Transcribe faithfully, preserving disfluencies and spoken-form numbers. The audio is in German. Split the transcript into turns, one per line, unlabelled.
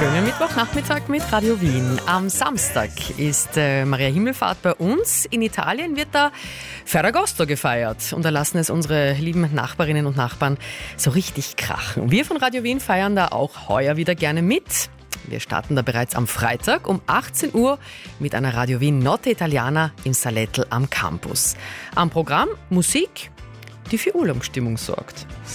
Schönen Mittwochnachmittag mit Radio Wien. Am Samstag ist äh, Maria Himmelfahrt bei uns. In Italien wird da Ferragosto gefeiert. Und da lassen es unsere lieben Nachbarinnen und Nachbarn so richtig krachen. Wir von Radio Wien feiern da auch heuer wieder gerne mit. Wir starten da bereits am Freitag um achtzehn Uhr mit einer Radio Wien Notte Italiana im Salettl am Campus. Am Programm Musik, die für Urlaubsstimmung sorgt.